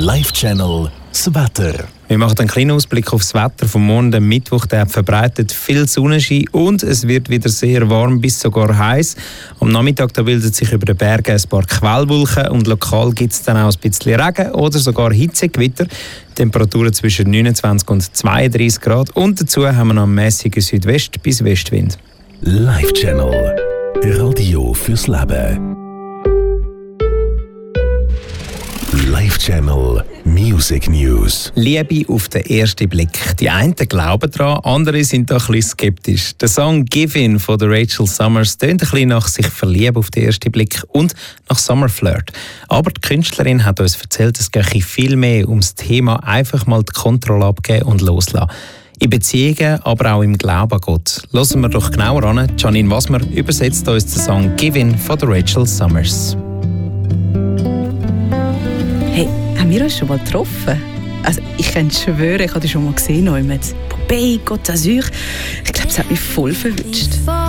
Live-Channel das Wetter. Wir machen einen kleinen Ausblick auf das Wetter vom Morgen. Der Mittwoch der verbreitet viel Sonnenschein und es wird wieder sehr warm bis sogar heiß. Am Nachmittag da bildet sich über den Bergen ein paar Quellwolken und lokal gibt es dann auch ein bisschen Regen oder sogar Hitzegewitter. Temperaturen zwischen 29 und 32 Grad und dazu haben wir noch einen mäßigen Südwest- bis Westwind. Live-Channel. Radio fürs Leben. Live-Channel Music News. Liebe auf den ersten Blick. Die einen glauben daran, andere sind da ein bisschen skeptisch. Der Song «Give In» von der Rachel Summers tönt ein bisschen nach sich verlieben auf den ersten Blick und nach Summer Flirt. Aber die Künstlerin hat uns erzählt, es gehe viel mehr ums Thema einfach mal die Kontrolle abgeben und loslassen. In Beziehungen, aber auch im Glauben an Gott. Hören wir doch genauer an. Janine Wasmer übersetzt uns den Song «Give In» von der Rachel Summers. Hey, haben wir uns schon mal getroffen? Also, ich kann schwören, ich habe dich schon mal gesehen. Pompeii, Côte d'Azur. Ich glaube, es hat mich voll verwünscht.